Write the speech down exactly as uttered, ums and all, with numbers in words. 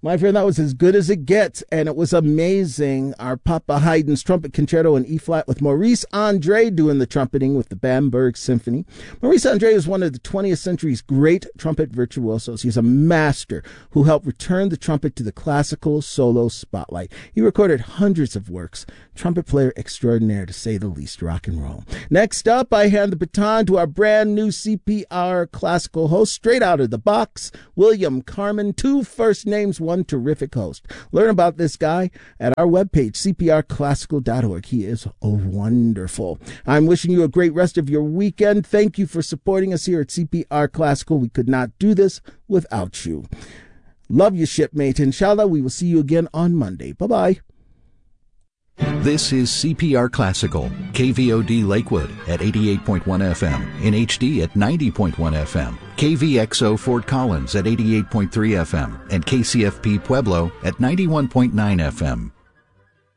My friend, that was as good as it gets, and it was amazing. Our Papa Haydn's Trumpet Concerto in E-flat with Maurice Andre doing the trumpeting with the Bamberg Symphony. Maurice Andre is one of the twentieth century's great trumpet virtuosos. He's a master who helped return the trumpet to the classical solo spotlight. He recorded hundreds of works. Trumpet player extraordinaire, to say the least. Rock and roll. Next up, I hand the baton to our brand new C P R classical host, straight out of the box, William Carmen. Two first names, one terrific host. Learn about this guy at our webpage, c p r classical dot org. He is wonderful. I'm wishing you a great rest of your weekend. Thank you for supporting us here at C P R Classical. We could not do this without you. Love you, shipmate. Inshallah, we will see you again on Monday. Bye-bye. This is C P R Classical, K V O D Lakewood at eighty-eight point one F M, in H D at ninety point one F M, K V X O Fort Collins at eighty-eight point three F M, and K C F P Pueblo at ninety-one point nine F M.